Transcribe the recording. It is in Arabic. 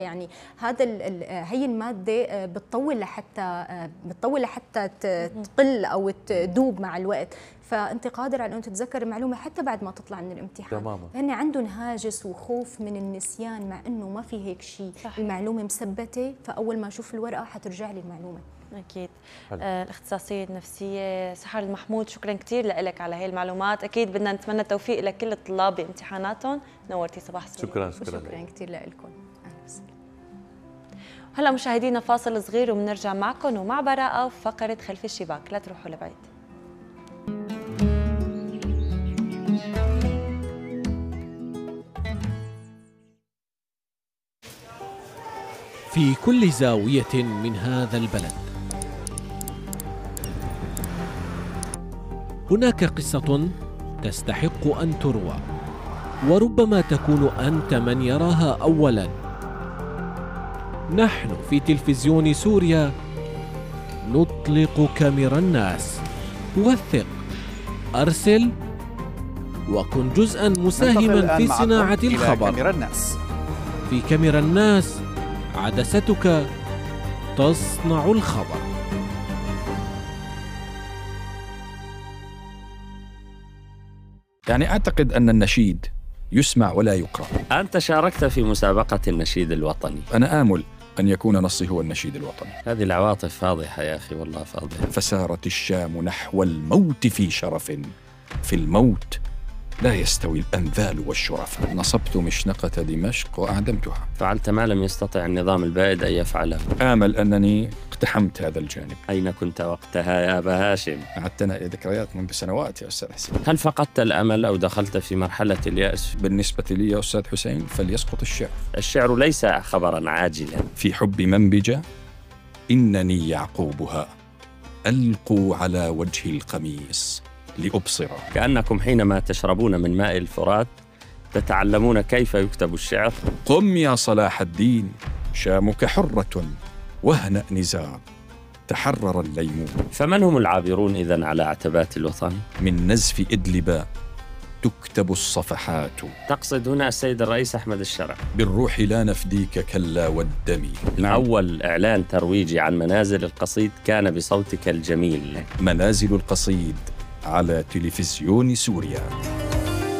يعني هذا هي المادة بتطول لحتى تقل أو تذوب مع الوقت، فأنت قادر على أن تتذكر المعلومة حتى بعد ما تطلع من الامتحان. تماما. هن عندهم هاجس وخوف من النسيان مع أنه ما في هيك شيء، المعلومة مثبتة، فأول ما أشوف الورقة حترجع لي المعلومة. أكيد. الاختصاصية النفسية سحر المحمود، شكرا كثير لك على هي المعلومات. أكيد بدنا نتمنى التوفيق لكل الطلاب بامتحاناتهم. نورتي صباح الخير. شكرا كثير لكم. هلا مشاهدينا فاصل صغير وبنرجع معكم ومع براءة وفقرة خلف الشباك، لا تروحوا لبعيد. في كل زاوية من هذا البلد هناك قصة تستحق أن تروى، وربما تكون أنت من يراها أولاً. نحن في تلفزيون سوريا نطلق كاميرا الناس. وثق، أرسل، وكن جزءاً مساهماً في صناعة الخبر. في كاميرا الناس عدستك تصنع الخبر. يعني أعتقد أن النشيد يسمع ولا يقرأ. أنت شاركت في مسابقة النشيد الوطني. أنا آمل أن يكون نصي هو النشيد الوطني. هذه العواطف فاضحة يا أخي، والله فاضحة. فسارت الشام نحو الموت في شرف، في الموت لا يستوي الأنذال والشرفاء. نصبت مشنقة دمشق وأعدمتها. فعلت ما لم يستطع النظام البائد أن يفعله. آمل أنني اقتحمت هذا الجانب. أين كنت وقتها يا أبا هاشم؟ أعدتنا إلى ذكريات منذ سنوات يا أستاذ حسين. هل فقدت الأمل أو دخلت في مرحلة اليأس؟ بالنسبة لي يا أستاذ حسين فليسقط الشعر. الشعر ليس خبرا عاجلا. في حب منبجة إنني يعقوبها ألقوا على وجه القميص لأبصر. كأنكم حينما تشربون من ماء الفرات تتعلمون كيف يكتب الشعر. قم يا صلاح الدين، شامك حرة واهنأ نزار، تحرر الليمون. فمن هم العابرون إذن على عتبات الوطن؟ من نزف إدلب تكتب الصفحات. تقصد هنا السيد الرئيس أحمد الشرع. بالروح لا نفديك كلا والدم. أول إعلان ترويجي عن منازل القصيد كان بصوتك الجميل. منازل القصيد على تلفزيون سوريا.